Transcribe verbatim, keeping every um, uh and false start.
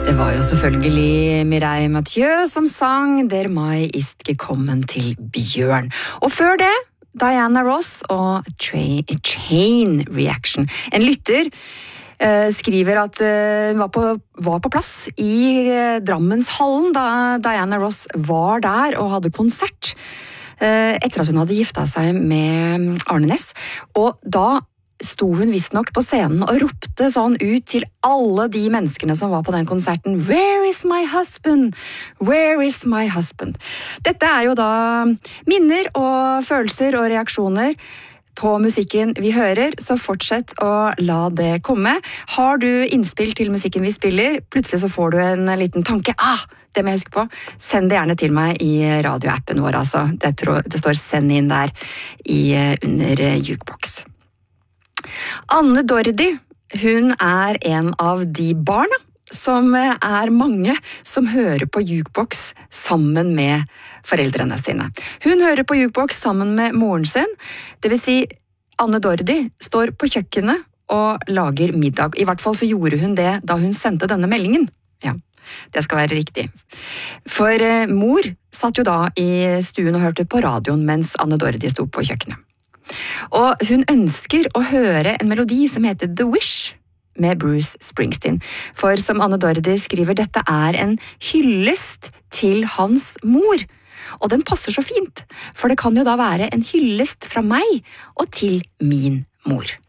Det var jo selvfølgelig Mireille Mathieu som sang Der Mai ist gekommen til Bjørn. Og før det, Diana Ross og Train, Chain Reaction. En lytter eh, skriver at hun eh, var, på, var på plass i eh, Drammenshallen da Diana Ross var der og hadde konsert. Eh, etter at hun hadde gifta seg med Arne Næss. Og da sto hun visst nok på scenen og ropte sånn ut til alle de menneskene som var på den konserten. Where is my husband? Where is my husband? Dette er jo da minner og følelser og reaksjoner på musikken vi hører, så fortsett å la det komme. Har du innspill til musikken vi spiller, plutselig så får du en liten tanke. Ah, det må jeg huske på. Send det gjerne til meg i radioappen vår, altså. Det, tror, det står send inn der i, under Jukebox. Anne Dordi, hun er en av de barna som er mange som hører på Jukebox sammen med foreldrene sine. Hun hører på Jukebox sammen med moren sin, det vil si Anne Dordi står på kjøkkenet og lager middag. I hvert fall så gjorde hun det da hun sendte denne meldingen. Ja, det skal være riktig. For eh, mor satt jo da i stuen og hørte på radioen mens Anne Dordi sto på kjøkkenet. Og hun ønsker å høre en melodi som heter The Wish med Bruce Springsteen. For som Anne Dordi skriver, dette er en hyllest til hans mor. Og den passer så fint, for det kan jo da være en hyllest fra meg og til min mor.